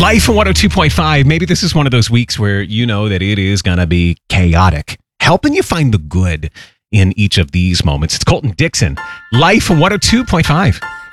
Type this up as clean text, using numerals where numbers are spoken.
Life in 102.5. Maybe this is one of those weeks where you know that it is going to be chaotic. Helping you find the good in each of these moments. It's Colton Dixon. Life in 102.5.